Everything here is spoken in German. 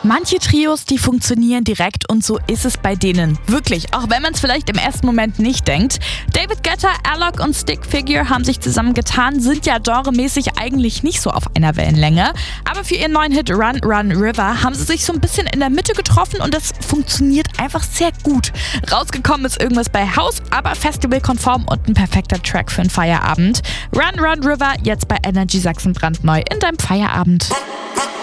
Manche Trios, die funktionieren direkt und so ist es bei denen. Wirklich, auch wenn man es vielleicht im ersten Moment nicht denkt. David Guetta, Alok und Stick Figure haben sich zusammengetan, sind ja genremäßig eigentlich nicht so auf einer Wellenlänge. Aber für ihren neuen Hit Run Run River haben sie sich so ein bisschen in der Mitte getroffen und das funktioniert einfach sehr gut. Rausgekommen ist irgendwas bei House, aber festivalkonform und ein perfekter Track für einen Feierabend. Run Run River jetzt bei Energy Sachsen brandneu in deinem Feierabend.